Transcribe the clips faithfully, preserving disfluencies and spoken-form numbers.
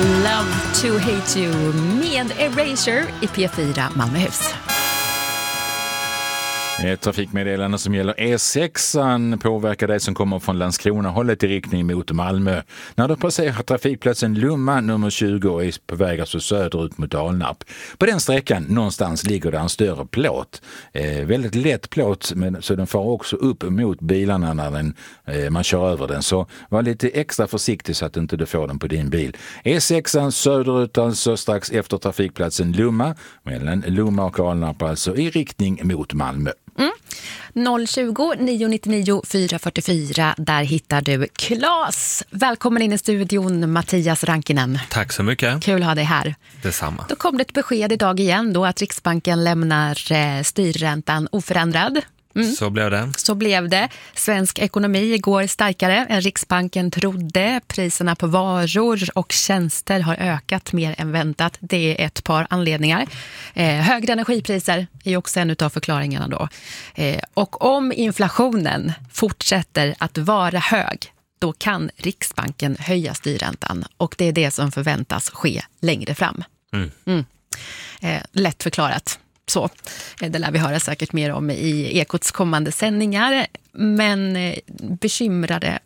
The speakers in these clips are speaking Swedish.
Love to hate you med Erasure i P fyra Malmöhus. Ett trafikmeddelande som gäller E sexan påverkar dig som kommer från Landskrona-hållet i riktning mot Malmö. När du passerar trafikplatsen Lumma nummer tjugo och är på väg alltså söderut mot Alnarp. På den sträckan någonstans ligger det en större plåt. Eh, väldigt lätt plåt, men så den far också upp mot bilarna när den, eh, man kör över den. Så var lite extra försiktig så att inte du får den på din bil. E sexan söderut alltså strax efter trafikplatsen Lumma, mellan Lumma och Alnarp alltså i riktning mot Malmö. Mm. noll tjugo, nio nittionio, fyra fyrtiofyra. Där hittar du Claes. Välkommen in i studion, Mattias Rankinen. Tack så mycket. Kul att ha dig här. Detsamma. Då kom det ett besked idag igen då att Riksbanken lämnar eh, styrräntan oförändrad. Mm. Så blev det. Så blev det. Svensk ekonomi går starkare än Riksbanken trodde. Priserna på varor och tjänster har ökat mer än väntat. Det är ett par anledningar. Eh, högre energipriser är också en av förklaringarna då. Eh, och om inflationen fortsätter att vara hög, då kan Riksbanken höja styrräntan. Och det är det som förväntas ske längre fram. Mm. Mm. Eh, lätt förklarat. Så, det lär vi höra säkert mer om i Ekots kommande sändningar. Men bekymrade,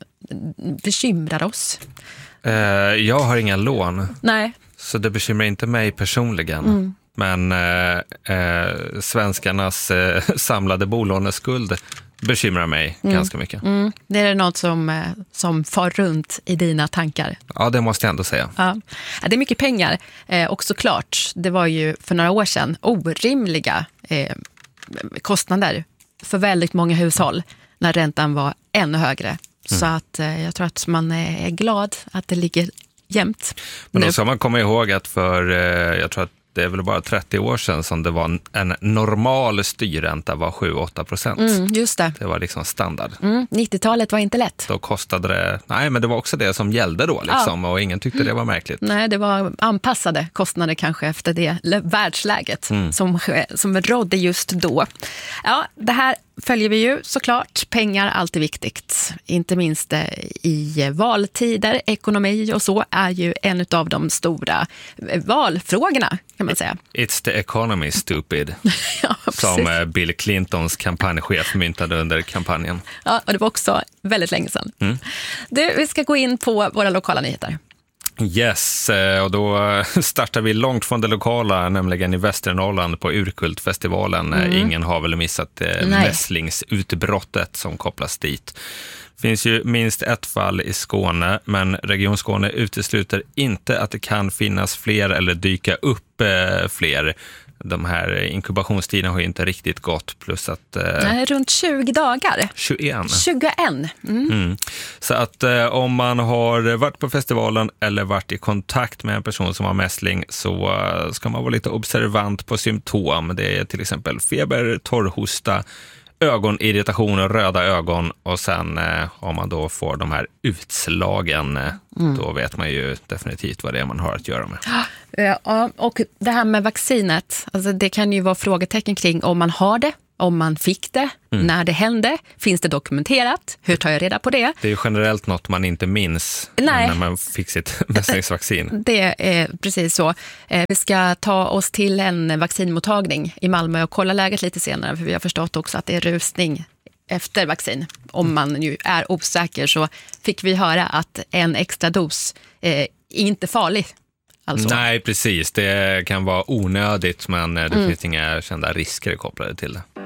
bekymrar oss? Eh, jag har inga lån. Nej. Så det bekymrar inte mig personligen. Mm. Men eh, eh, svenskarnas eh, samlade bolåneskuld bekymrar mig mm. ganska mycket. Mm. Det är något som, som far runt i dina tankar. Ja, det måste jag ändå säga. Ja. Det är mycket pengar. Eh, och såklart, det var ju för några år sedan orimliga eh, kostnader för väldigt många hushåll när räntan var ännu högre. Mm. Så att eh, jag tror att man är glad att det ligger jämnt. Men nu. då ska man komma ihåg att för, eh, jag tror att det är väl bara trettio år sedan som det var en, en normal styrränta var sju till åtta procent. Mm, just det. Det var liksom standard. Mm, nittiotalet var inte lätt. Då kostade det, nej men det var också det som gällde då liksom, ja. Och ingen tyckte det var märkligt. Nej, det var anpassade kostnader kanske efter det världsläget mm. som, som rådde just då. Ja, det här följer vi ju såklart. Pengar alltid viktigt. Inte minst i valtider, ekonomi och så är ju en av de stora valfrågorna kan man säga. It's the economy, stupid. Ja, som Bill Clintons kampanjchef myntade under kampanjen. Ja, och det var också väldigt länge sedan. Mm. Du, vi ska gå in på våra lokala nyheter. Yes, och då startar vi långt från det lokala, nämligen i Västernorrland på Urkultfestivalen. Mm. Ingen har väl missat mässlingsutbrottet som kopplas dit. Det finns ju minst ett fall i Skåne, men Region Skåne utesluter inte att det kan finnas fler eller dyka upp eh, fler. De här inkubationstiden har ju inte riktigt gått, plus att... Eh, Nej, runt tjugo dagar. tjugoen. tjugoen. Mm. Mm. Så att eh, om man har varit på festivalen eller varit i kontakt med en person som har mässling så eh, ska man vara lite observant på symptom. Det är till exempel feber, torrhosta, ögonirritation och röda ögon, och sen eh, om man då får de här utslagen eh, mm. då vet man ju definitivt vad det är man har att göra med. Ja, och det här med vaccinet, alltså det kan ju vara frågetecken kring om man har det, om man fick det, mm. när det hände, finns det dokumenterat, hur tar jag reda på det? Det är ju generellt något man inte minns. Nej. När man fick sitt mässlingsvaccin. Det är precis så. Vi ska ta oss till en vaccinmottagning i Malmö och kolla läget lite senare, för vi har förstått också att det är rusning efter vaccin. Om man ju är osäker så fick vi höra att en extra dos är inte farlig. Alltså. Nej, precis. Det kan vara onödigt, men det mm. finns inga kända risker kopplade till det.